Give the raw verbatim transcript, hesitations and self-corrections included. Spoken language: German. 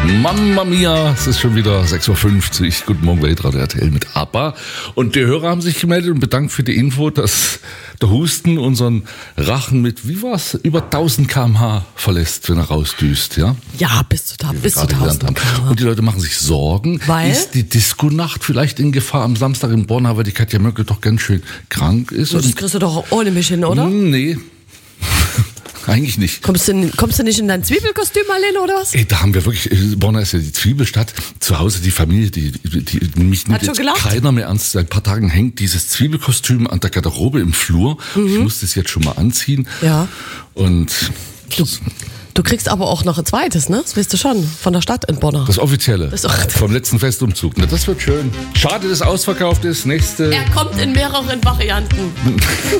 Mamma mia, es ist schon wieder sechs Uhr fünfzig. Guten Morgen, Weltradio R T L mit ABBA. Und die Hörer haben sich gemeldet und bedankt für die Info, dass der Husten unseren Rachen mit, wie war's, über tausend Kilometer pro Stunde verlässt, wenn er rausdüst, ja? Ja, bis zu, ta- bis zu tausend Kilometer pro Stunde. Und die Leute machen sich Sorgen. Weil? Ist die Disco-Nacht vielleicht in Gefahr am Samstag in Borna, weil die Katja Möckel doch ganz schön krank ist? Das kriegst du doch ohne mich hin, oder? Nee. Eigentlich nicht. Kommst du, kommst du nicht in dein Zwiebelkostüm alleine, oder was? Ey, da haben wir wirklich, Borna ist ja die Zwiebelstadt, zu Hause die Familie, die, die, die mich nimmt jetzt keiner mehr ernst. Seit ein paar Tagen hängt dieses Zwiebelkostüm an der Garderobe im Flur. Mhm. Ich muss das jetzt schon mal anziehen. Ja. Und du, du kriegst aber auch noch ein zweites, ne? Das weißt du schon, von der Stadt in Borna. Das offizielle, das auch vom letzten Festumzug. Na, das wird schön. Schade, dass ausverkauft ist. Nächste. Er kommt in mehreren Varianten.